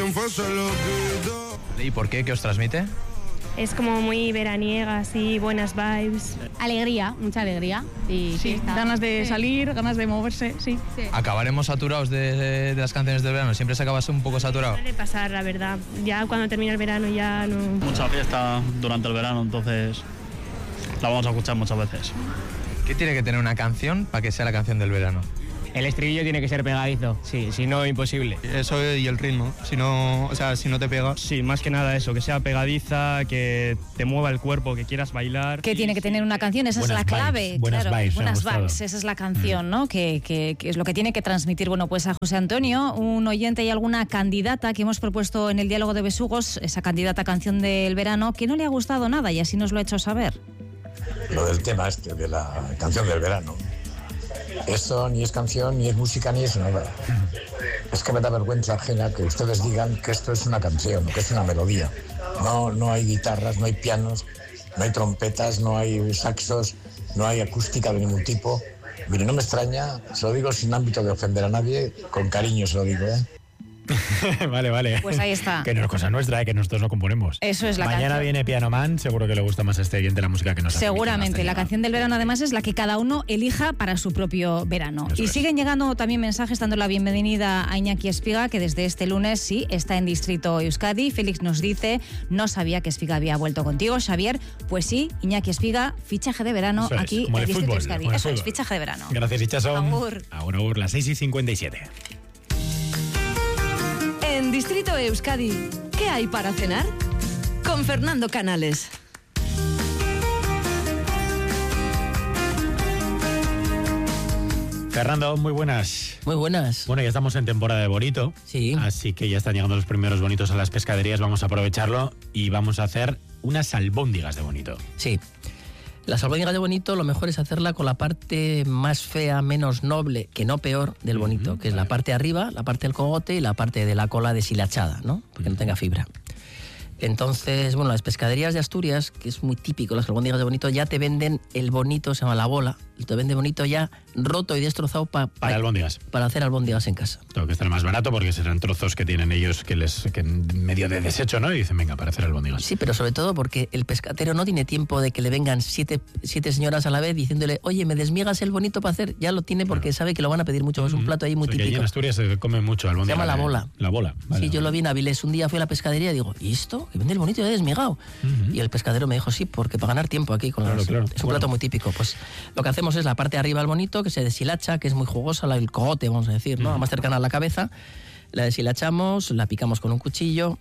quien fue se lo quitó. ¿Y por qué? ¿Qué os transmite? Es como muy veraniega, así, buenas vibes. Alegría, mucha alegría. Y sí, ganas de salir, ganas de moverse, sí. ¿Acabaremos saturados de las canciones del verano? ¿Siempre se acaba un poco saturado? Suele pasar, la verdad. Ya cuando termina el verano ya no... Mucha fiesta durante el verano, entonces la vamos a escuchar muchas veces. ¿Qué tiene que tener una canción para que sea la canción del verano? El estribillo tiene que ser pegadizo, sí, si no, imposible. Eso y el ritmo, si no te pega. Sí, más que nada eso, que sea pegadiza, que te mueva el cuerpo, que quieras bailar. ¿Qué tiene que tener una canción? Esa buenas es la clave. Buenas vibes, buenas vibes, esa es la canción, ¿no? Que es lo que tiene que transmitir. Bueno, pues a José Antonio, un oyente y alguna candidata que hemos propuesto en el diálogo de Besugos, esa candidata a canción del verano, que no le ha gustado nada y así nos lo ha hecho saber. Lo del tema este de la canción del verano. Eso ni es canción, ni es música, ni es nada. Es que me da vergüenza ajena que ustedes digan que esto es una canción, que es una melodía. No hay guitarras, no hay pianos, no hay trompetas, no hay saxos, no hay acústica de ningún tipo. Mire, no me extraña, se lo digo sin ámbito de ofender a nadie, con cariño se lo digo, ¿eh? Vale. Pues ahí está. Que no es cosa nuestra, que nosotros lo componemos. Eso es la Mañana canción. viene Piano Man, seguro que le gusta más a este oyente la música que nos hace. Seguramente, la canción del verano además es la que cada uno elija para su propio verano. Eso y es. siguen llegando también mensajes dando la bienvenida a Iñaki Espiga, que desde este lunes sí está en Distrito Euskadi. Félix nos dice, no sabía que Espiga había vuelto contigo. Xavier, pues sí, Iñaki Espiga, fichaje de verano Eso es, aquí como en el Distrito fútbol, Euskadi. como el Eso es, fútbol. fichaje de verano. Gracias, Hichazo. Agur. Agur, las 6:57. En Distrito Euskadi, ¿qué hay para cenar? Con Fernando Canales. Fernando, muy buenas. Muy buenas. Bueno, ya estamos en temporada de bonito. Sí. Así que ya están llegando los primeros bonitos a las pescaderías. Vamos a aprovecharlo y vamos a hacer unas albóndigas de bonito. Sí. Las albóndigas de bonito lo mejor es hacerla con la parte más fea, menos noble, que no peor, del bonito, que es la parte de arriba, la parte del cogote y la parte de la cola deshilachada, ¿no? Porque no tenga fibra. Entonces, bueno, las pescaderías de Asturias, que es muy típico, las albóndigas de bonito, ya te venden el bonito, se llama la bola, te vende bonito ya roto y destrozado para albóndigas. Para hacer albóndigas en casa. Tengo que estar más barato porque serán trozos que tienen ellos que medio de desecho, ¿no? Y dicen, venga, para hacer albóndigas. Sí, pero sobre todo porque el pescatero no tiene tiempo de que le vengan siete señoras a la vez diciéndole, oye, ¿me desmiegas el bonito para hacer? Ya lo tiene porque sabe que lo van a pedir mucho. Es un plato ahí muy típico. Allí en Asturias se come mucho albóndigas. Se llama la bola. La bola. Vale, sí, yo lo vi en Avilés. Un día fui a la pescadería y digo, ¿y esto? Que vende el bonito ya desmiegado. Y el pescadero me dijo, sí, porque para ganar tiempo aquí con claro. Es un plato muy típico. Pues lo que hacemos es la parte de arriba del bonito, que se deshilacha, que es muy jugosa, el cogote, vamos a decir, ¿no? Más cercana a la cabeza. La deshilachamos, la picamos con un cuchillo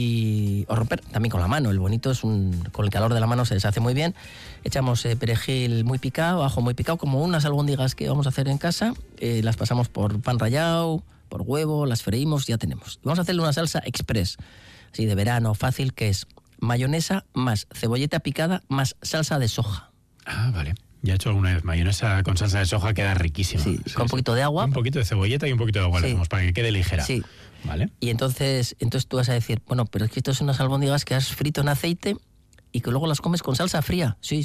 o romper también con la mano. El bonito con el calor de la mano se deshace muy bien. Echamos perejil muy picado, ajo muy picado, como unas albóndigas que vamos a hacer en casa. Las pasamos por pan rallado, por huevo, las freímos, ya tenemos. Vamos a hacerle una salsa express, así de verano, fácil, que es mayonesa más cebolleta picada más salsa de soja. Ah, vale. Ya he hecho alguna vez mayonesa con salsa de soja, queda riquísima. Sí, con un poquito de agua. Un poquito de cebolleta y un poquito de agua le hacemos para que quede ligera. Sí. Vale. Y entonces tú vas a decir, bueno, pero es que esto son unas albóndigas que has frito en aceite y que luego las comes con salsa fría. Sí.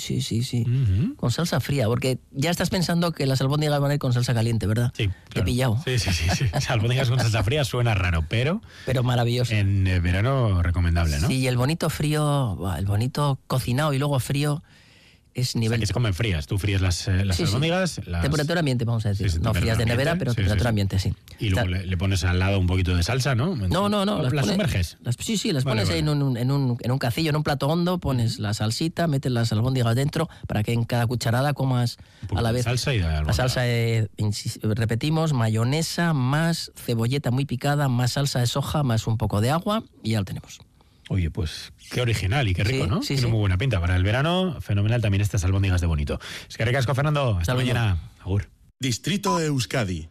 Con salsa fría, porque ya estás pensando que las albóndigas van a ir con salsa caliente, ¿verdad? Sí, claro. Te he pillado. Sí. Albóndigas con salsa fría suena raro, pero maravilloso. En verano recomendable, ¿no? Sí, y el bonito frío, el bonito cocinado y luego frío es nivel... O sea, que se comen frías. Tú fríes las albóndigas... Sí. Temperatura ambiente, vamos a decir. No frías de nevera, pero temperatura ambiente, sí. Y luego le pones al lado un poquito de salsa, ¿no? No. ¿Las sumerges? Las pones ahí en un cacillo, en un plato hondo, pones la salsita, metes las albóndigas dentro para que en cada cucharada comas a la vez. Salsa y la salsa, repetimos, mayonesa más cebolleta muy picada, más salsa de soja, más un poco de agua y ya lo tenemos. Oye, pues qué original y qué rico, ¿no? Sí. Tiene muy buena pinta. Para el verano, fenomenal también estas albóndigas de bonito. Es que ricasco, Fernando. Hasta mañana. Agur. Distrito Euskadi.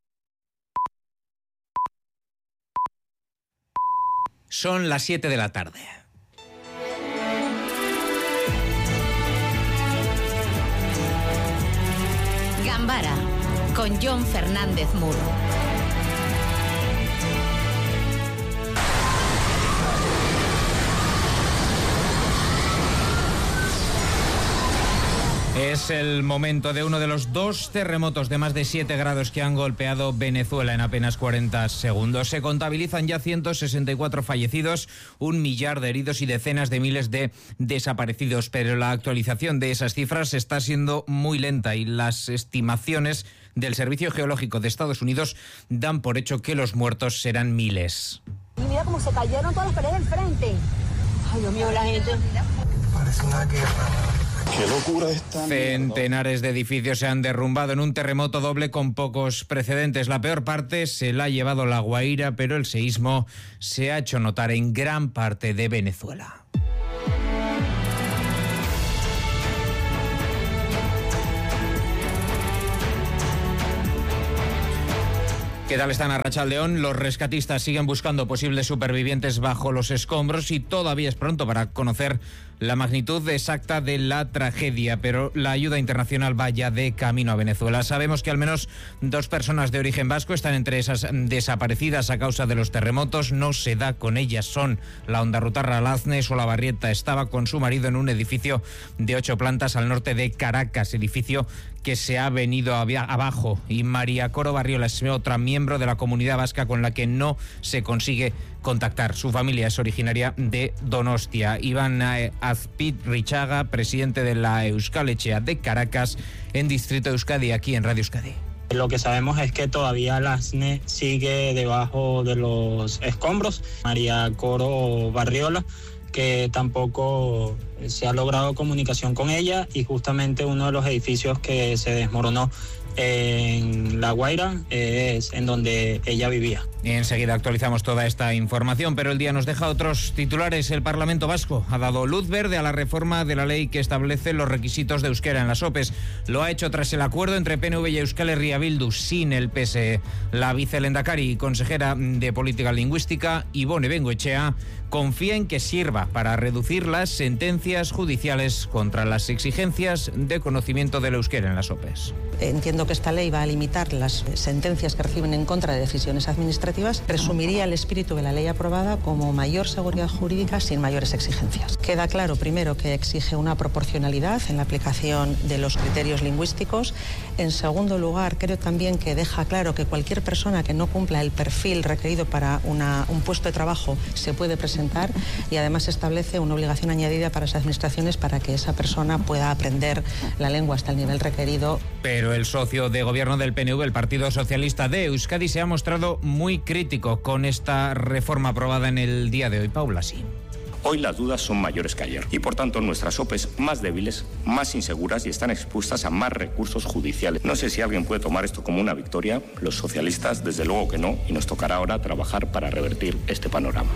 Son las 7 de la tarde. Gambara, con Jon Fernández Muro. Es el momento de uno de los 2 terremotos de más de 7 grados que han golpeado Venezuela en apenas 40 segundos. Se contabilizan ya 164 fallecidos, 1 millar de heridos y decenas de miles de desaparecidos. Pero la actualización de esas cifras está siendo muy lenta y las estimaciones del Servicio Geológico de Estados Unidos dan por hecho que los muertos serán miles. Y mira cómo se cayeron todas las paredes del frente. Ay, Dios mío, la gente. Parece una guerra. ¡Qué locura esta! Centenares de edificios se han derrumbado en un terremoto doble con pocos precedentes. La peor parte se la ha llevado La Guaira, pero el seísmo se ha hecho notar en gran parte de Venezuela. ¿Qué tal están, Arratsaldeon? Los rescatistas siguen buscando posibles supervivientes bajo los escombros y todavía es pronto para conocer la magnitud exacta de la tragedia, pero la ayuda internacional va ya de camino a Venezuela. Sabemos que al menos 2 personas de origen vasco están entre esas desaparecidas a causa de los terremotos. No se da con ellas, son la Ondarrutarra Laznes o la Barrieta. Estaba con su marido en un edificio de 8 plantas al norte de Caracas, edificio que se ha venido abajo. Y María Coro Barriola es otra miembro de la comunidad vasca con la que no se consigue contactar. Su familia es originaria de Donostia. Iván Azpitrichaga, presidente de la Euskal Etxea de Caracas, en Distrito Euskadi, aquí en Radio Euskadi. Lo que sabemos es que todavía la SNE sigue debajo de los escombros. María Coro Barriola, que tampoco se ha logrado comunicación con ella, y justamente uno de los edificios que se desmoronó en La Guaira es en donde ella vivía. Y enseguida actualizamos toda esta información, pero el día nos deja otros titulares. El Parlamento Vasco ha dado luz verde a la reforma de la ley que establece los requisitos de euskera en las OPEs. Lo ha hecho tras el acuerdo entre PNV y Euskal Herria Bildu, sin el PSE. La vicelehendakari y consejera de Política Lingüística, Ibone Bengoechea, confía en que sirva para reducir las sentencias judiciales contra las exigencias de conocimiento del euskera en las OPEs. Entiendo que esta ley va a limitar las sentencias que reciben en contra de decisiones administrativas. Resumiría el espíritu de la ley aprobada como mayor seguridad jurídica sin mayores exigencias. Queda claro, primero, que exige una proporcionalidad en la aplicación de los criterios lingüísticos. En segundo lugar, creo también que deja claro que cualquier persona que no cumpla el perfil requerido para un puesto de trabajo se puede presentar, y además establece una obligación añadida para las administraciones para que esa persona pueda aprender la lengua hasta el nivel requerido. Pero el socio de gobierno del PNV, el Partido Socialista de Euskadi, se ha mostrado muy crítico con esta reforma aprobada en el día de hoy. Paula, sí. Hoy las dudas son mayores que ayer y por tanto nuestras OPEs más débiles, más inseguras y están expuestas a más recursos judiciales. No sé si alguien puede tomar esto como una victoria. Los socialistas desde luego que no, y nos tocará ahora trabajar para revertir este panorama.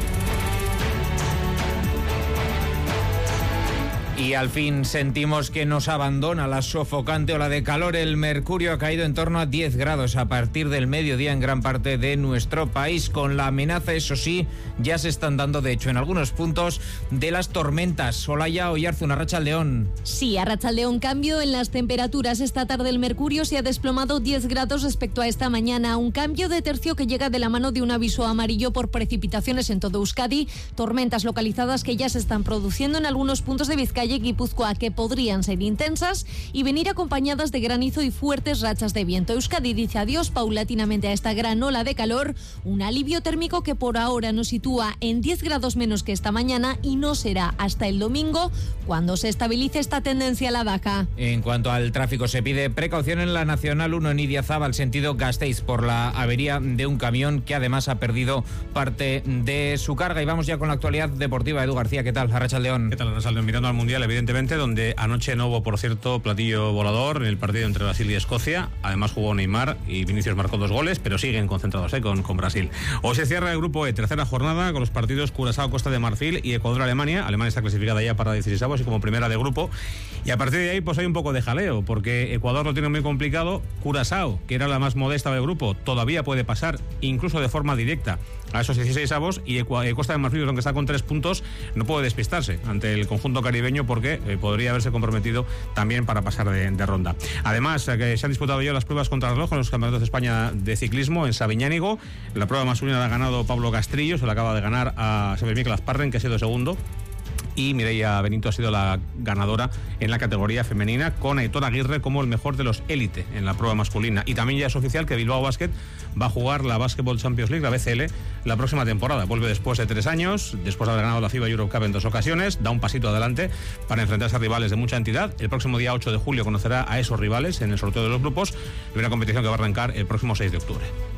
Y al fin sentimos que nos abandona la sofocante ola de calor. El mercurio ha caído en torno a 10 grados a partir del mediodía en gran parte de nuestro país, con la amenaza, eso sí, ya se están dando, de hecho, en algunos puntos, de las tormentas. Olaya Oyarzun, Arratsaldeon. Sí, Arratsaldeon, cambio en las temperaturas. Esta tarde el mercurio se ha desplomado 10 grados respecto a esta mañana. Un cambio de tercio que llega de la mano de un aviso amarillo por precipitaciones en todo Euskadi. Tormentas localizadas que ya se están produciendo en algunos puntos de Vizcaya y Guipúzcoa, que podrían ser intensas y venir acompañadas de granizo y fuertes rachas de viento. Euskadi dice adiós paulatinamente a esta gran ola de calor, un alivio térmico que por ahora nos sitúa en 10 grados menos que esta mañana, y no será hasta el domingo cuando se estabilice esta tendencia a la baja. En cuanto al tráfico, se pide precaución en la Nacional 1 en Idiazábal, sentido Gasteiz, por la avería de un camión que además ha perdido parte de su carga. Y vamos ya con la actualidad deportiva. Edu García, ¿qué tal? Arratsaldeon. ¿Qué tal, Arratsaldeon? Mirando al Mundial, evidentemente, donde anoche no hubo, por cierto, platillo volador en el partido entre Brasil y Escocia. Además jugó Neymar y Vinicius marcó 2 goles, pero siguen concentrados con Brasil. Hoy se cierra el grupo E, tercera jornada, con los partidos Curazao, Costa de Marfil y Ecuador-Alemania. Alemania está clasificada ya para 16avos y como primera de grupo. Y a partir de ahí pues hay un poco de jaleo, porque Ecuador lo tiene muy complicado. Curazao, que era la más modesta del grupo, todavía puede pasar, incluso de forma directa, a esos 16avos, y Costa de Marfil, aunque está con 3 puntos, no puede despistarse ante el conjunto caribeño, porque podría haberse comprometido también para pasar de ronda. Además, que se han disputado ya las pruebas contra reloj en los campeonatos de España de ciclismo en Sabiñánigo. La prueba masculina la ha ganado Pablo Castrillo, se la acaba de ganar a Xavier Miquel Azparren, que ha sido segundo. y Mireia Benito ha sido la ganadora en la categoría femenina, con Aitor Aguirre como el mejor de los élite en la prueba masculina. Y también ya es oficial que Bilbao Basket va a jugar la Basketball Champions League, la BCL, la próxima temporada. Vuelve después de 3 años, después de haber ganado la FIBA Europe Cup en 2 ocasiones, da un pasito adelante para enfrentarse a rivales de mucha entidad. El próximo día 8 de julio conocerá a esos rivales en el sorteo de los grupos, y una competición que va a arrancar el próximo 6 de octubre.